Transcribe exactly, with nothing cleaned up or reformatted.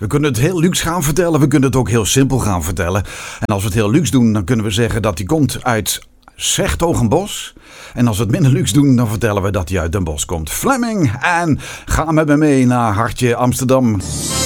We kunnen het heel luxe gaan vertellen, we kunnen het ook heel simpel gaan vertellen. En als we het heel luxe doen, dan kunnen we zeggen dat hij komt uit 's-Hertogenbosch. En als we het minder luxe doen, dan vertellen we dat hij uit Den Bosch komt. Fleming, en ga met me mee naar Hartje Amsterdam.